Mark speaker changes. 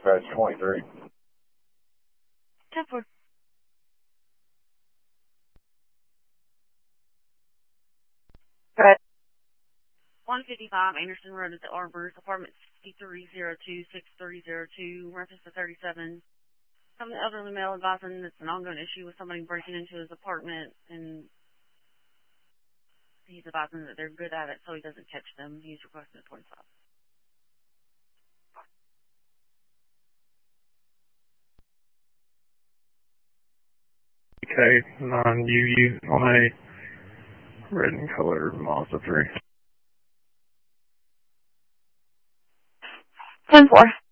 Speaker 1: dispatch 23.
Speaker 2: 10-4.
Speaker 3: Right.
Speaker 2: 155 Anderson Road at the Arbors, apartment 6302-6302, reference to 37. Some elderly male advising that's an ongoing issue with somebody breaking into his apartment, and he's advising that they're good at it so he doesn't catch them. He's requesting a 25.
Speaker 4: Okay, 9UU on a red and color Mazda 3.
Speaker 3: 10-4.